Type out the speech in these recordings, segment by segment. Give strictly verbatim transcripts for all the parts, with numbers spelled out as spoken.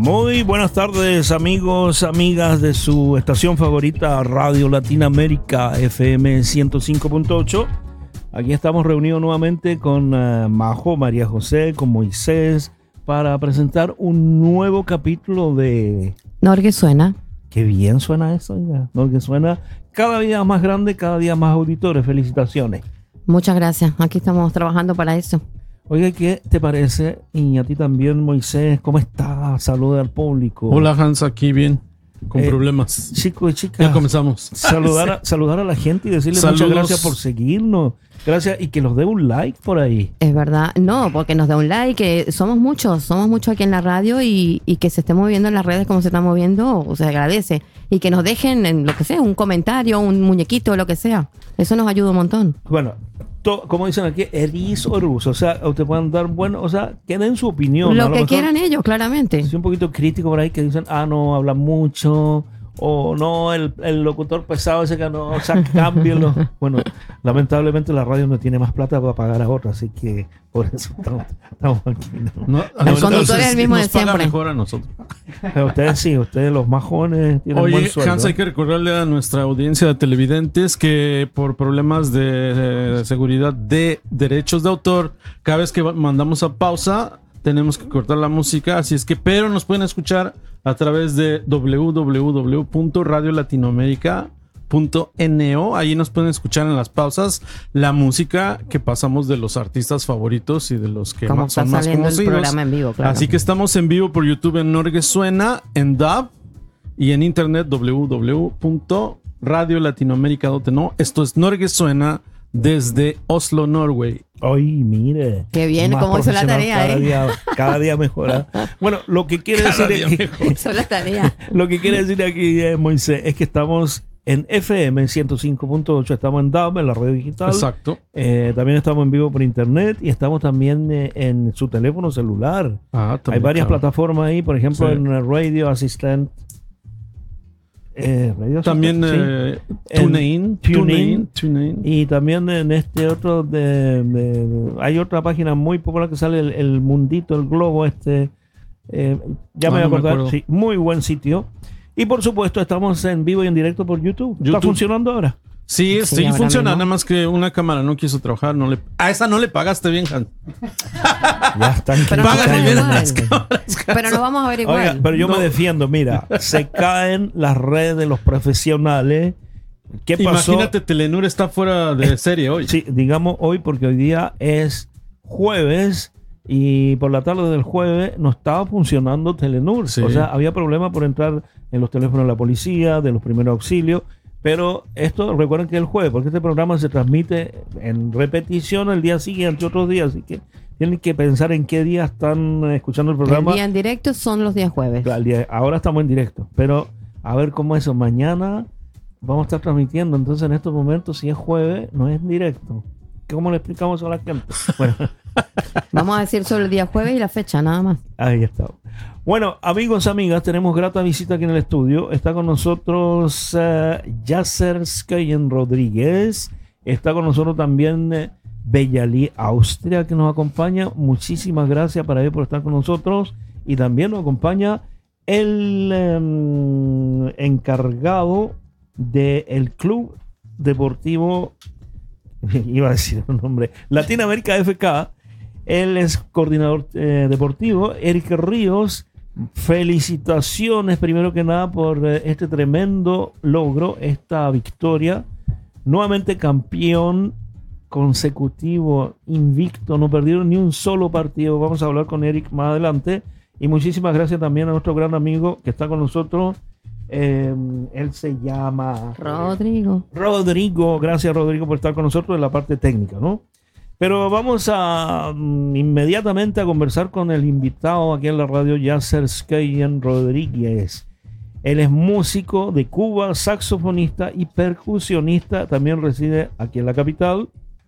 Muy buenas tardes, amigos, amigas de su estación favorita, Radio Latinoamérica F M ciento cinco punto ocho. Aquí estamos reunidos nuevamente con uh, Majo, María José, con Moisés, para presentar un nuevo capítulo de... Norge Suena. Qué bien suena eso, ya. Norge Suena cada día más grande, cada día más auditores. Felicitaciones. Muchas gracias. Aquí estamos trabajando para eso. Oiga, ¿qué te parece? Y a ti también, Moisés, ¿cómo estás? Saluda al público. Hola, Hans, aquí bien, con eh, problemas. Chicos y chicas, ya comenzamos. Saludar a, saludar a la gente y decirle Saludos. Muchas gracias por seguirnos. Gracias, y que nos dé un like por ahí. Es verdad. No, porque nos da un like. Que somos muchos, somos muchos aquí en la radio y, y que se esté moviendo en las redes como se está moviendo, o se agradece. Y que nos dejen en lo que sea, un comentario, un muñequito, lo que sea. Eso nos ayuda un montón. Bueno, to, como dicen aquí, eris o rus, o sea, ustedes pueden dar, bueno, o sea, que den su opinión. Lo ¿no? que lo quieran ellos, claramente. Soy un poquito crítico por ahí que dicen, ah, no, hablan mucho, o no, el, el locutor pesado ese que no, o sea, cámbienlo. Bueno, lamentablemente la radio no tiene más plata para pagar a otra, así que por eso estamos, estamos aquí. ¿no? No, el conductor es el mismo de siempre. Mejor a nosotros. Pero ustedes sí, ustedes los más jóvenes tienen Oye, buen sueldo. Hans, hay que recordarle a nuestra audiencia de televidentes que por problemas de eh, seguridad de derechos de autor, cada vez que mandamos a pausa, tenemos que cortar la música, así es que, pero nos pueden escuchar a través de doble u doble u doble u punto radio latinoamérica punto no. Ahí nos pueden escuchar en las pausas la música que pasamos de los artistas favoritos y de los que Como más, son está más saliendo el conocidos. programa en vivo, claro. Así que estamos en vivo por YouTube en Norge Suena, en Dub y en internet doble u doble u doble u punto radio latinoamérica punto no. Esto es Norge Suena desde Oslo, Norway. Ay, mire. Qué bien, más cómo hizo la profesional tarea, cada ¿eh? Día, cada día mejora. Bueno, lo que quiere Cada decir día es que, Hizo la tarea. lo que quiere decir aquí, eh, Moisés, es que estamos en F M ciento cinco punto ocho, estamos en D A B, en la red digital. Exacto. Eh, también estamos en vivo por internet y estamos también eh, en su teléfono celular. Ah, Hay también, varias claro. plataformas ahí, por ejemplo, Sí. en Radio Assistant. Eh, Radio También Assistant, eh, En TuneIn, TuneIn. TuneIn, TuneIn. Y también en este otro de, de- hay otra página muy popular que sale el, el mundito, el globo este, eh, ya No, me voy a no me acordar, acuerdo. sí, muy buen sitio. Y por supuesto estamos en vivo y en directo por YouTube. ¿Está YouTube. funcionando ahora? Sí, Sí, sí, ahora funciona, mismo. nada más que una cámara no quiso trabajar, no le, a esa no le pagaste bien, Hans. Ya están Pero Págale no, bien igual. a las cámaras. Pero nos vamos a ver igual. Oiga, pero yo No. me defiendo, mira, se caen las redes de los profesionales. ¿Qué pasó? Imagínate, Telenur está fuera de serie hoy. Sí, digamos hoy porque hoy día es jueves y por la tarde del jueves no estaba funcionando Telenur. Sí. O sea, había problemas por entrar en los teléfonos de la policía, de los primeros auxilios. Pero esto, recuerden que el jueves, porque este programa se transmite en repetición el día siguiente, otros días, así que tienen que pensar en qué día están eh, escuchando el El programa. día en directo son los días jueves. Al día- ahora estamos en directo, pero a ver cómo es eso. Mañana vamos a estar transmitiendo, entonces en estos momentos, si es jueves, no es en directo. ¿Cómo le explicamos eso a la gente? Bueno, Vamos a decir solo el día jueves y la fecha, nada más. ahí está. Bueno, amigos, amigas, tenemos grata visita aquí en el estudio. Está con nosotros uh, Yasser Skeyen Rodríguez. Está con nosotros también eh, Bellalí Austria, que nos acompaña. Muchísimas gracias para él por estar con nosotros. Y también nos acompaña el eh, encargado del Club Deportivo, iba a decir un nombre, Latinoamérica F K. Él es coordinador eh, deportivo, Eric Ríos. Felicitaciones primero que nada por eh, este tremendo logro, esta victoria. Nuevamente campeón consecutivo, invicto, no perdieron ni un solo partido. Vamos a hablar con Eric más adelante. Y muchísimas gracias también a nuestro gran amigo que está con nosotros. Eh, él se llama Rodrigo. Rodrigo. Gracias, Rodrigo, por estar con nosotros en la parte técnica, ¿no? Pero vamos a mm, inmediatamente a conversar con el invitado aquí en la radio, Yasser Skeyen Rodríguez. Él es músico de Cuba, saxofonista y percusionista. También reside aquí en la capital.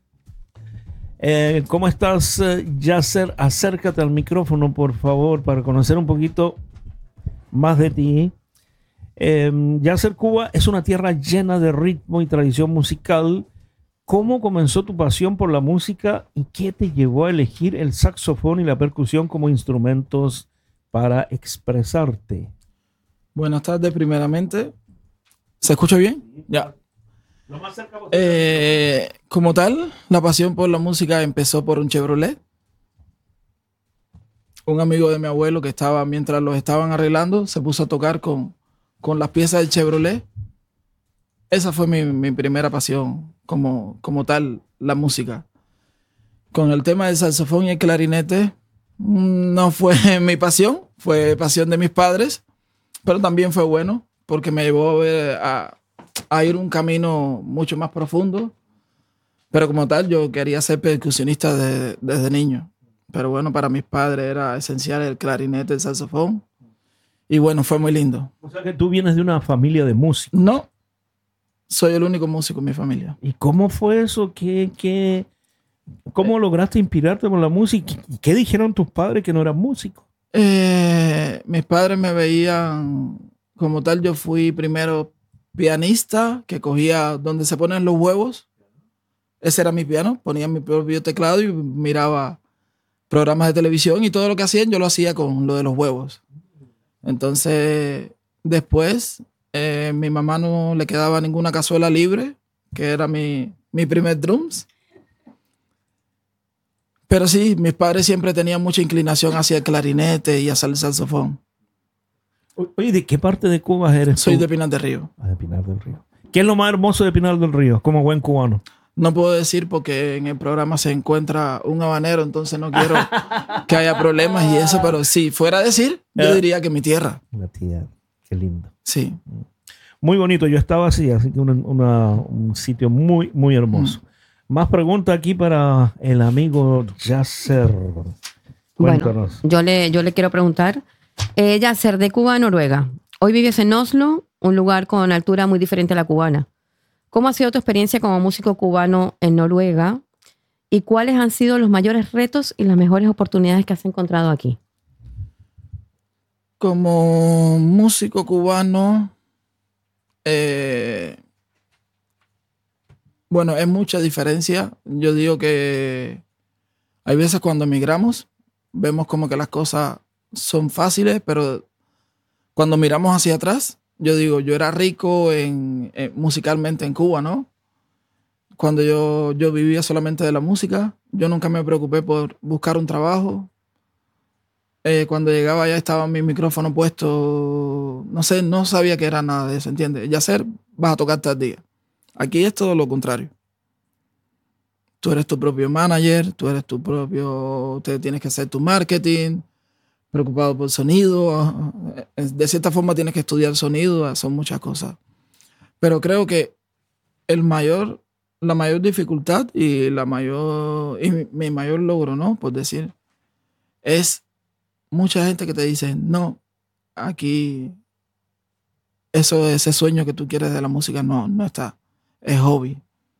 Eh, ¿Cómo estás, eh, Yasser? Acércate al micrófono, por favor, para conocer un poquito más de ti. Eh, Yasser, Cuba es una tierra llena de ritmo y tradición musical. ¿Cómo comenzó tu pasión por la música y qué te llevó a elegir el saxofón y la percusión como instrumentos para expresarte? Buenas tardes, primeramente. ¿Se escucha bien? Ya. Eh, como tal, la pasión por la música empezó por un Chevrolet. Un amigo de mi abuelo que estaba, mientras los estaban arreglando, se puso a tocar con, con las piezas del Chevrolet. Esa fue mi, mi primera pasión, como, como tal, la música. Con el tema del saxofón y el clarinete, no fue mi pasión, fue pasión de mis padres, pero también fue bueno, porque me llevó a, ver, a, a ir un camino mucho más profundo. Pero como tal, yo quería ser percusionista de, desde niño. Pero bueno, para mis padres era esencial el clarinete, el saxofón. Y bueno, fue muy lindo. O sea que tú vienes de una familia de músicos. No, soy el único músico en mi familia. ¿Y cómo fue eso? ¿Qué, qué, ¿Cómo lograste inspirarte por la música? ¿Y qué dijeron tus padres que no eran músicos? Eh, mis padres me veían como tal. Yo fui primero pianista, que cogía donde se ponen los huevos. Ese era mi piano. Ponía mi propio teclado y miraba programas de televisión y todo lo que hacían yo lo hacía con lo de los huevos. Entonces, después, eh, mi mamá no le quedaba ninguna cazuela libre, que era mi, mi primer drums. Pero sí, mis padres siempre tenían mucha inclinación hacia el clarinete y hacia el saxofón. Oye, ¿de qué parte de Cuba eres Soy tú? de Pinar del Río. Ah, de Pinar del Río. ¿Qué es lo más hermoso de Pinar del Río, como buen cubano? No puedo decir porque en el programa se encuentra un habanero, entonces no quiero que haya problemas y eso, pero si fuera a decir, yo diría que mi tierra. La tierra, qué lindo. Sí. Muy bonito, yo estaba así, así que una, una, un sitio muy, muy hermoso. Mm. Más preguntas aquí para el amigo Yasser. Cuéntanos. Bueno, yo le, yo le quiero preguntar, eh, Yasser, de Cuba a Noruega. Hoy vives en Oslo, un lugar con altura muy diferente a la cubana. ¿Cómo ha sido tu experiencia como músico cubano en Noruega? ¿Y cuáles han sido los mayores retos y las mejores oportunidades que has encontrado aquí? Como músico cubano, eh, bueno, es mucha diferencia. Yo digo que hay veces cuando emigramos, vemos como que las cosas son fáciles, pero cuando miramos hacia atrás, yo digo, yo era rico en, en, musicalmente en Cuba, ¿no? Cuando yo, yo vivía solamente de la música, yo nunca me preocupé por buscar un trabajo. Eh, cuando llegaba allá estaba mi micrófono puesto, no sé, no sabía que era nada de eso, ¿entiendes? Yasser, vas a tocar tal día. Aquí es todo lo contrario. Tú eres tu propio manager, tú eres tu propio, te tienes que hacer tu marketing, preocupado por sonido. De cierta forma tienes que estudiar sonido, son muchas cosas. Pero creo que el mayor, la mayor dificultad y, la mayor, y mi, mi mayor logro, ¿no? Por decir, es mucha gente que te dice, no, aquí eso, ese sueño que tú quieres de la música no, no está, es hobby.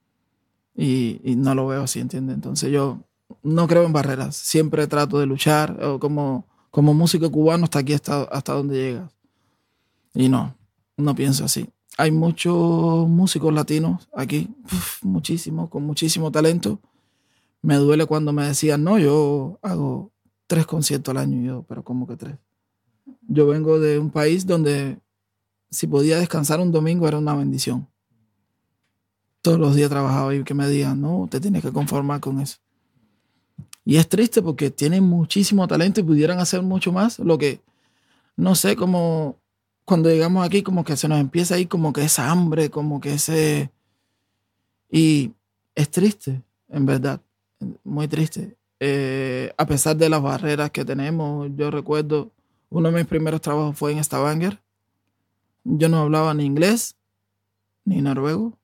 Y, y no lo veo así, ¿entiendes? Entonces yo no creo en barreras, siempre trato de luchar, o como... Como músico cubano hasta aquí, hasta, hasta donde llegas. Y no, no pienso así. Hay muchos músicos latinos aquí, uf, muchísimos, con muchísimo talento. Me duele cuando me decían, no, yo hago tres conciertos al año. Y yo, pero ¿cómo que tres? Yo vengo de un país donde si podía descansar un domingo era una bendición. Todos los días trabajaba y que me digan, no, te tienes que conformar con eso. Y es triste porque tienen muchísimo talento y pudieran hacer mucho más. Lo que, no sé, como cuando llegamos aquí, como que se nos empieza ahí como que esa hambre, como que ese... Y es triste, en verdad, muy triste. Eh, a pesar de las barreras que tenemos, yo recuerdo, uno de mis primeros trabajos fue en Stavanger. Yo no hablaba ni inglés, ni noruego.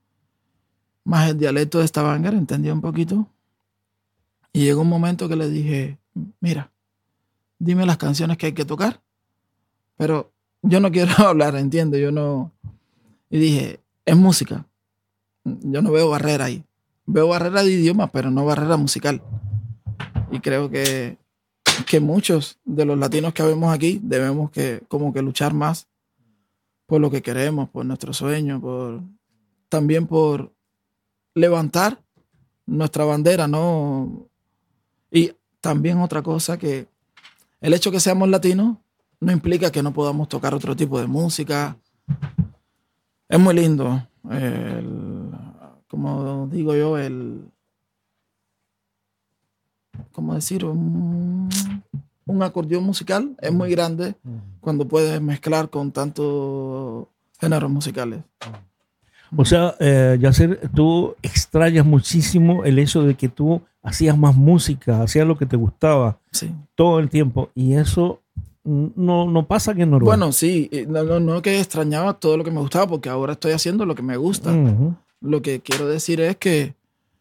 Más el dialecto de Stavanger, entendía un poquito. Y llegó un momento que le dije, mira, dime las canciones que hay que tocar, pero yo no quiero hablar, ¿entiendes? Yo no... Y dije, es música. Yo no veo barrera ahí. Veo barrera de idioma, pero no barrera musical. Y creo que, que muchos de los latinos que vemos aquí debemos que, como que luchar más por lo que queremos, por nuestro sueño, por, también por levantar nuestra bandera, ¿no? Y también otra cosa que el hecho que seamos latinos no implica que no podamos tocar otro tipo de música. Es muy lindo. El, como digo yo, el... ¿Cómo decir? Un, un acordeón musical es muy grande cuando puedes mezclar con tantos géneros musicales. O sea, eh, Yasser, tú extrañas muchísimo el hecho de que tú hacías más música, hacías lo que te gustaba Sí. todo el tiempo, y eso no, no pasa aquí en Noruega. Bueno, sí, no, no, no que extrañaba todo lo que me gustaba, porque ahora estoy haciendo lo que me gusta. Ujú. Lo que quiero decir es que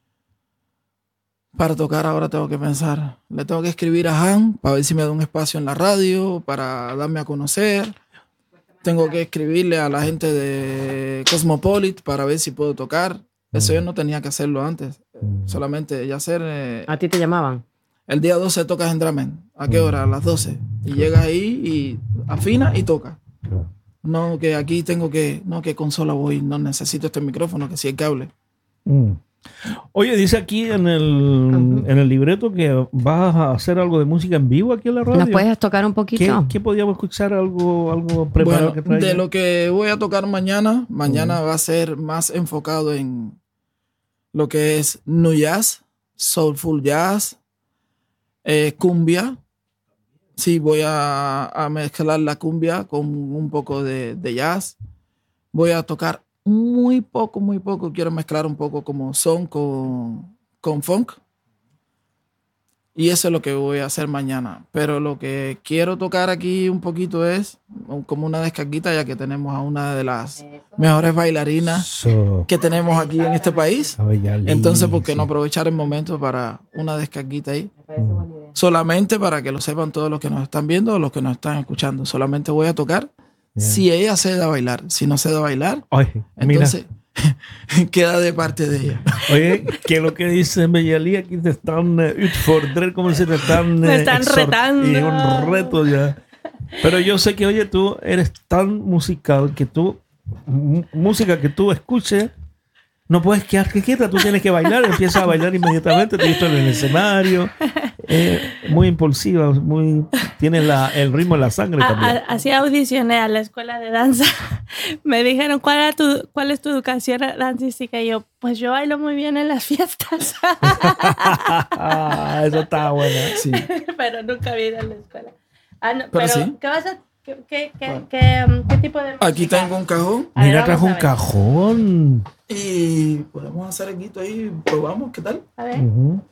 para tocar ahora tengo que pensar. Le tengo que escribir a Han para ver si me da un espacio en la radio, para darme a conocer. Tengo que escribirle a la gente de Cosmopolit para ver si puedo tocar. Eso yo no tenía que hacerlo antes. Solamente ya hacer... eh, ¿A ti te llamaban? el día doce tocas en Dramen. ¿A qué hora? A las doce. Y llegas ahí y afina y toca. No, que aquí tengo que... No, que consola voy. No necesito este micrófono, que sí el cable. Mm. Oye, dice aquí en el, Ujú. en el libreto que vas a hacer algo de música en vivo aquí en la radio. ¿Nos puedes tocar un ¿Qué, poquito? qué podíamos escuchar? ¿Algo, algo preparado Bueno, que traiga? de lo que voy a tocar mañana, mañana va a ser más enfocado en lo que es nu jazz, soulful jazz, eh, cumbia. Sí, voy a, a mezclar la cumbia con un poco de, de jazz. Voy a tocar muy poco, muy poco. Quiero mezclar un poco como son con, con funk. Y eso es lo que voy a hacer mañana. Pero lo que quiero tocar aquí un poquito es como una descarguita, ya que tenemos a una de las mejores bailarinas So, que tenemos aquí en este país. a ver, ya Entonces, ¿por qué no sí. aprovechar el momento para una descarguita ahí? Mm. Solamente para que lo sepan todos los que nos están viendo o los que nos están escuchando. Solamente voy a tocar Yeah. si ella se da a bailar. Si no se da a bailar, Ay, mira, entonces queda de parte de ella. oye, que lo que dice Beyalí aquí te están eh, utfordrer, como se te están, Me eh, están exhort- retando. Y un reto ya. Pero yo sé que, oye, tú eres tan musical que tú, m- música que tú escuches, no puedes quedarte quieta, tú tienes que bailar, empiezas a bailar inmediatamente, te he visto en el escenario, eh, muy impulsiva, muy, tienes la, el ritmo en la sangre A- también. a- Así audicioné a la escuela de danza. Me dijeron, ¿cuál, era tu, ¿cuál es tu educación dancística? Y yo, pues yo bailo muy bien en las fiestas. Ah, eso está bueno. Sí. Pero nunca había ido a la escuela. Ah, no, Pero pero, sí. ¿qué vas a...? ¿Qué, qué, qué, qué, um, qué tipo de música? Aquí tengo un cajón A ver, Mira, vamos trajo a un ver. cajón. y podemos hacer algo ahí. Probamos, ¿qué tal? A ver. Ujú.